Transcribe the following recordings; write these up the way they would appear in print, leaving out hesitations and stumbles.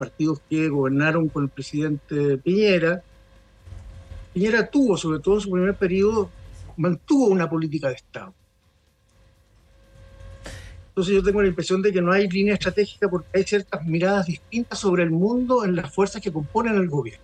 partidos que gobernaron con el presidente Piñera. Piñera tuvo, sobre todo en su primer periodo, mantuvo una política de Estado. Entonces yo tengo la impresión de que no hay línea estratégica porque hay ciertas miradas distintas sobre el mundo en las fuerzas que componen el gobierno.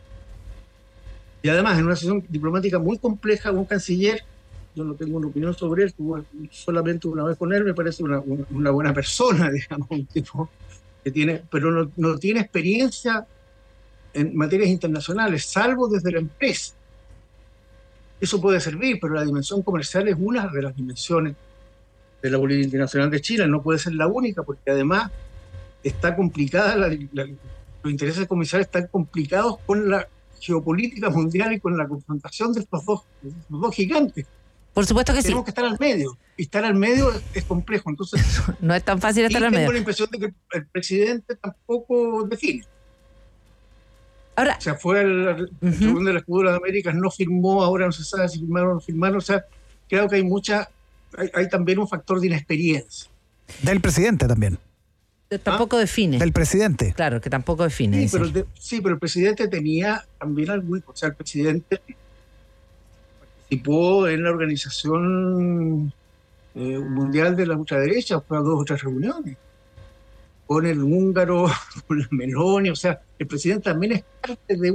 Y además, en una sesión diplomática muy compleja, un canciller, yo no tengo una opinión sobre él, estuve solamente una vez con él, me parece una buena persona, digamos, un tipo que tiene, pero no tiene experiencia en materias internacionales, salvo desde la empresa. Eso puede servir, pero la dimensión comercial es una de las dimensiones de la política internacional de Chile, no puede ser la única, porque además está complicada, los intereses comerciales están complicados con la geopolítica mundial y con la confrontación de estos dos gigantes. Por supuesto que tenemos que estar al medio, y estar al medio es complejo, entonces no es tan fácil estar al medio. Tengo la impresión de que el presidente tampoco define. Ahora, o sea, fue el segundo del Escudo de las Américas, no firmó, ahora no se sabe si firmaron o no firmaron, o sea, creo que hay también un factor de inexperiencia. Del presidente también. Tampoco define. Del presidente. Claro, que tampoco define. Sí, pero el presidente tenía también algo, o sea, el presidente participó en la Organización Mundial de la Ultraderecha, fue a 2 o 3 reuniones, con el húngaro, con la Meloni, o sea, el presidente también es parte de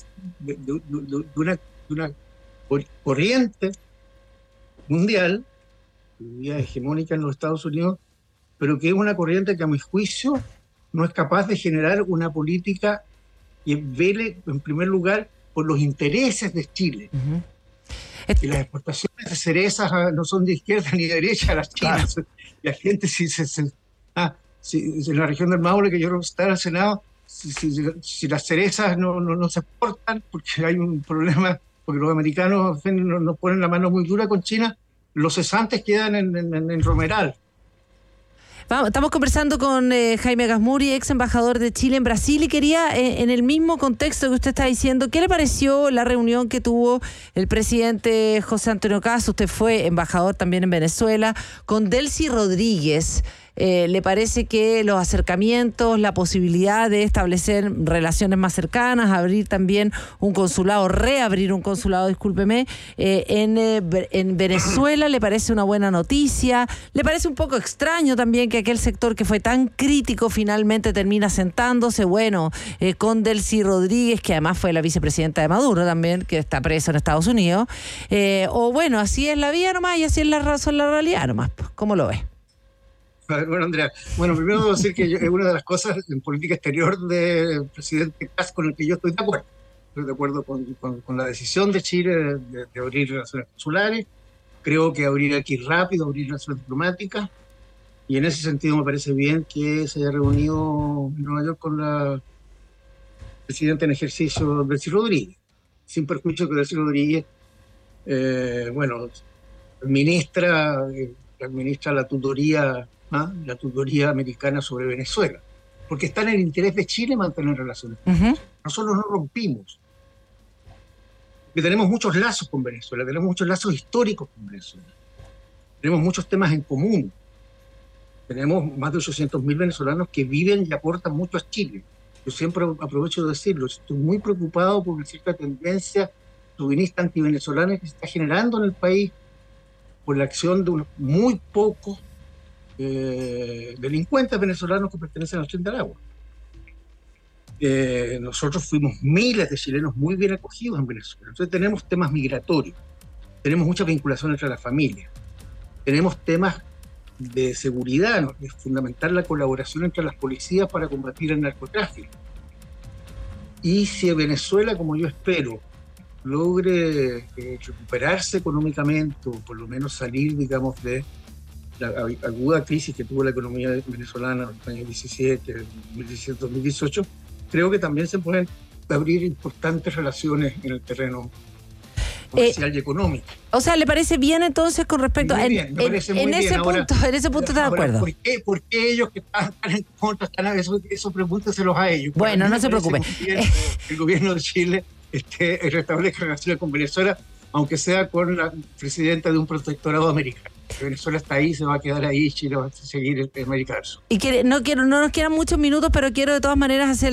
una corriente mundial, hegemónica en los Estados Unidos, pero que es una corriente que a mi juicio no es capaz de generar una política que vele en primer lugar por los intereses de Chile. Y las exportaciones de cerezas no son de izquierda ni de derecha, las chinas. Claro. La gente, si en la región del Maule, que yo representaba al Senado, si las cerezas no se exportan, porque hay un problema, porque los americanos nos ponen la mano muy dura con China, los cesantes quedan en Romeral. Estamos conversando con Jaime Gazmuri, ex embajador de Chile en Brasil, y quería, en el mismo contexto que usted está diciendo, ¿qué le pareció la reunión que tuvo el presidente José Antonio Kast? Usted fue embajador también en Venezuela, con Delcy Rodríguez. ¿Le parece que los acercamientos, la posibilidad de establecer relaciones más cercanas, abrir también un consulado, reabrir un consulado, discúlpeme, en Venezuela, le parece una buena noticia? ¿Le parece un poco extraño también que aquel sector que fue tan crítico finalmente termina sentándose, con Delcy Rodríguez, que además fue la vicepresidenta de Maduro también, que está preso en Estados Unidos? Así es la vida nomás y así es la realidad nomás. ¿Cómo lo ves? Bueno, Andrea, primero debo decir que es una de las cosas en política exterior del presidente Kast con el que yo estoy de acuerdo. Estoy de acuerdo con la decisión de Chile de abrir relaciones consulares. Creo que abrir aquí rápido, abrir relaciones diplomáticas. Y en ese sentido me parece bien que se haya reunido en Nueva York con la presidenta en ejercicio, Delcy Rodríguez. Sin perjuicio que Delcy Rodríguez, administra la tutoría americana sobre Venezuela, porque está en el interés de Chile mantener relaciones. Nosotros no rompimos, porque tenemos muchos lazos con Venezuela, tenemos muchos lazos históricos con Venezuela, tenemos muchos temas en común, tenemos más de 800.000 venezolanos que viven y aportan mucho a Chile. Yo siempre aprovecho de decirlo, estoy muy preocupado por una cierta tendencia chauvinista antivenezolana que se está generando en el país por la acción de unos muy pocos delincuentes venezolanos que pertenecen al Tren de Aragua. Nosotros fuimos miles de chilenos muy bien acogidos en Venezuela. Entonces tenemos temas migratorios, tenemos mucha vinculación entre las familias, tenemos temas de seguridad, ¿no? Es fundamental la colaboración entre las policías para combatir el narcotráfico. Y si Venezuela, como yo espero, logre recuperarse económicamente, o por lo menos salir, digamos, de la aguda crisis que tuvo la economía venezolana en los años 2017-2018, creo que también se pueden abrir importantes relaciones en el terreno comercial y económico. O sea, ¿le parece bien entonces con respecto a... En ese punto está de acuerdo? ¿Por qué ellos que están en contra están eso pregúnteselos a ellos? Bueno, no se preocupe. El gobierno de Chile restablezca relaciones con Venezuela, aunque sea con la presidenta de un protectorado americano. Venezuela está ahí, se va a quedar ahí, Chile va a seguir en América del Sur. Y no nos quedan muchos minutos, pero quiero de todas maneras hacer